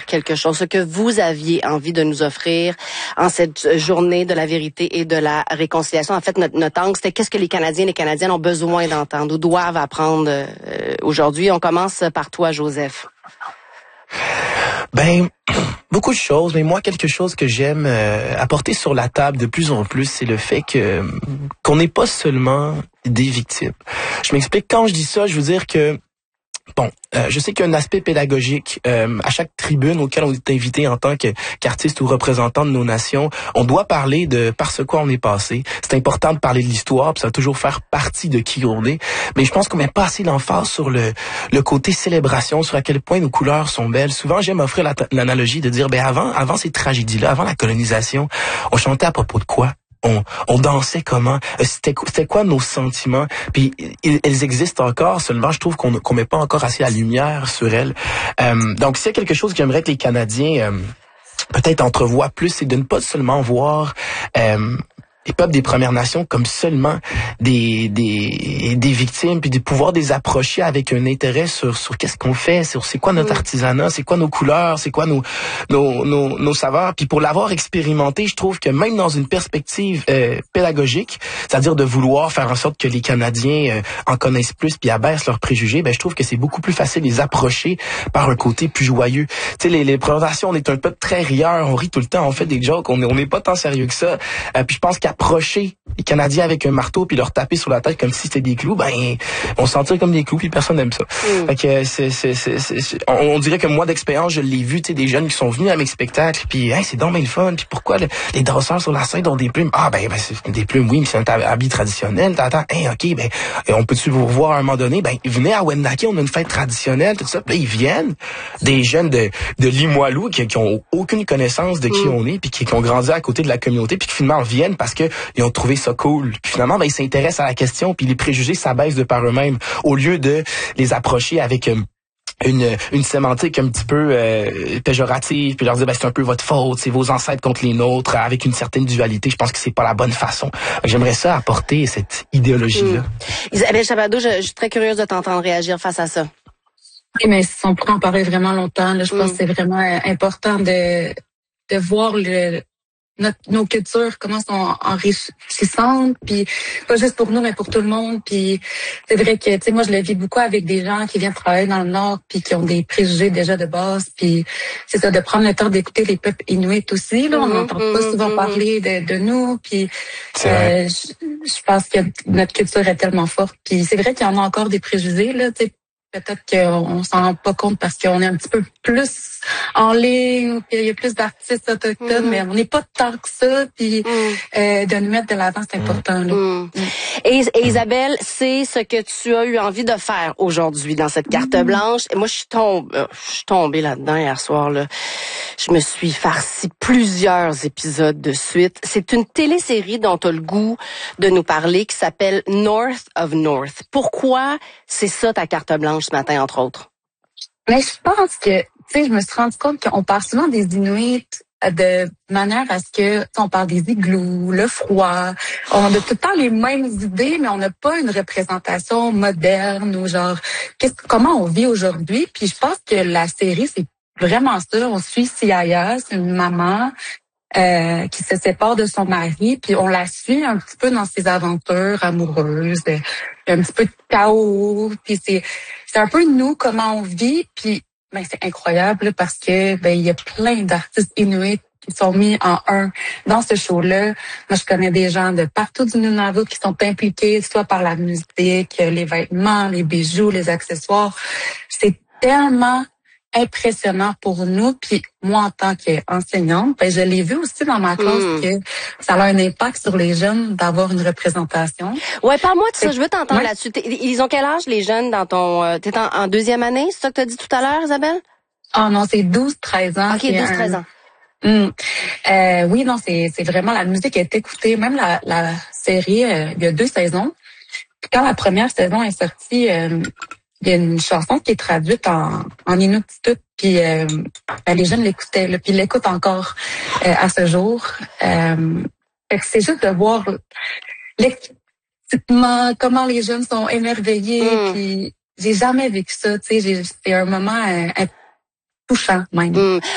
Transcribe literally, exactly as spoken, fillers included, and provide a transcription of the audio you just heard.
quelque chose, ce que vous aviez envie de nous offrir en cette journée de la vérité et de la réconciliation. En fait, notre, notre angle, c'était qu'est-ce que les Canadiens et les Canadiennes ont besoin d'entendre ou doivent apprendre euh, aujourd'hui. On commence par toi, Joseph. Ben, beaucoup de choses, mais moi, quelque chose que j'aime euh, apporter sur la table de plus en plus, c'est le fait que qu'on n'est pas seulement des victimes. Je m'explique, quand je dis ça, je veux dire que Bon, euh, je sais qu'il y a un aspect pédagogique euh, à chaque tribune auquel on est invité en tant que, qu'artiste ou représentant de nos nations. On doit parler de par ce quoi on est passé. C'est important de parler de l'histoire, puis ça va toujours faire partie de qui on est. Mais je pense qu'on met pas assez l'emphase sur le, le côté célébration, sur à quel point nos couleurs sont belles. Souvent, j'aime offrir la, l'analogie de dire, ben avant, avant ces tragédies-là, avant la colonisation, on chantait à propos de quoi? On, on dansait comment? C'était, c'était quoi nos sentiments? Puis ils, elles existent encore, seulement je trouve qu'on qu'on met pas encore assez la lumière sur elles. Euh, donc s'il y a quelque chose que j'aimerais que les Canadiens euh, peut-être entrevoient plus, c'est de ne pas seulement voir euh, les peuples des Premières Nations comme seulement des des des victimes, puis de pouvoir les approcher avec un intérêt sur sur qu'est-ce qu'on fait, sur c'est quoi notre artisanat, c'est quoi nos couleurs, c'est quoi nos nos nos, nos saveurs. Puis pour l'avoir expérimenté, je trouve que même dans une perspective euh, pédagogique, c'est-à-dire de vouloir faire en sorte que les Canadiens euh, en connaissent plus puis abaissent leurs préjugés, ben je trouve que c'est beaucoup plus facile de les approcher par un côté plus joyeux. Tu sais, les les présentations, on est un peu très rieurs, on rit tout le temps, on fait des jokes, on on n'est pas tant sérieux que ça. Euh, puis je pense qu'approcher les Canadiens avec un marteau puis leur taper sur la tête comme si c'était des clous, ben on se sentir comme des clous puis personne n'aime ça. Mm. Fait que c'est, c'est, c'est, c'est on, on dirait que moi d'expérience, je l'ai vu, tu sais, des jeunes qui sont venus à mes spectacles puis hey, c'est donc bien le fun, puis pourquoi le, les danseurs sur la scène ont des plumes? Ah ben, ben c'est des plumes, oui, mais c'est un habit traditionnel. T'attends, hey, ok, ben on peut-tu vous revoir à un moment donné? Ben venez à Wendake, on a une fête traditionnelle, tout ça. Puis là, ils viennent, des jeunes de de Limoilou qui, qui ont aucune connaissance de qui mm. on est puis qui, qui ont grandi à côté de la communauté puis qui finalement viennent parce que ils ont trouvé ça cool. Puis finalement, ben ils s'intéressent à la question puis les préjugés s'abaissent de par eux-mêmes au lieu de les approcher avec euh, une une sémantique un petit peu euh, péjorative puis leur dire ben c'est un peu votre faute, c'est vos ancêtres contre les nôtres avec une certaine dualité. Je pense que c'est pas la bonne façon. J'aimerais ça apporter cette idéologie là. Mmh. Isabelle Chabado, je, je suis très curieuse de t'entendre réagir face à ça. Oui, mais on pourrait en parler vraiment longtemps là, je mmh. pense que c'est vraiment important de de voir le Notre, nos cultures, comment sont enrichissantes, puis pas juste pour nous, mais pour tout le monde. Puis c'est vrai que, tu sais, moi, je le vis beaucoup avec des gens qui viennent travailler dans le Nord, puis qui ont des préjugés déjà de base. Puis c'est ça, de prendre le temps d'écouter les peuples inuits aussi. Là, on n'entend mm-hmm, pas souvent mm-hmm. parler de, de nous. Puis euh, je, je pense que notre culture est tellement forte. Puis c'est vrai qu'il y en a encore des préjugés, là, tu sais. Peut-être qu'on s'en rend pas compte parce qu'on est un petit peu plus en ligne, puis il y a plus d'artistes autochtones, mmh. mais on n'est pas tant que ça, puis mmh. euh, de nous mettre de l'avant, c'est important. Là. Mmh. Mmh. Et, et Isabelle, c'est ce que tu as eu envie de faire aujourd'hui dans cette carte mmh. blanche. Et moi, je suis tombée, je suis tombée là-dedans hier soir. Là. Je me suis farci plusieurs épisodes de suite. C'est une télésérie dont tu as le goût de nous parler qui s'appelle North of North. Pourquoi c'est ça ta carte blanche ce matin, entre autres? Mais je pense que, tu sais, je me suis rendu compte qu'on parle souvent des Inuits de manière à ce que, on parle des igloos, le froid. On a tout le temps les mêmes idées, mais on n'a pas une représentation moderne ou genre, qu'est-ce, comment on vit aujourd'hui. Puis je pense que la série, c'est vraiment ça. On suit Siaya, c'est une maman Euh, qui se sépare de son mari, puis on la suit un petit peu dans ses aventures amoureuses. Il y a un petit peu de chaos, puis c'est c'est un peu nous comment on vit, puis ben c'est incroyable parce que ben il y a plein d'artistes inuits qui sont mis en un dans ce show-là. Moi, je connais des gens de partout du Nunavut qui sont impliqués, soit par la musique, les vêtements, les bijoux, les accessoires. C'est tellement impressionnant pour nous, puis moi en tant qu'enseignante, ben je l'ai vu aussi dans ma classe mmh. que ça a un impact sur les jeunes d'avoir une représentation. Ouais, parle-moi de ça, je veux t'entendre ouais. là-dessus. T'es, ils ont quel âge les jeunes dans ton euh, t'es en, en deuxième année, c'est ça que t'as dit tout à l'heure, Isabelle? Ah oh non, c'est douze treize ans. OK, douze treize ans. Mmh. Euh, oui, non, c'est c'est vraiment la musique est écoutée, même la la série, euh, il y a deux saisons. Puis quand la première saison est sortie, euh, il y a une chanson qui est traduite en, en inuktitut, puis euh, ben, les jeunes l'écoutaient, là, puis ils l'écoutent encore euh, à ce jour. Euh, fait que c'est juste de voir l'excitement, comment les jeunes sont émerveillés, mm. puis j'ai jamais vécu ça, tu sais, c'est un moment euh, touchant même. Mm.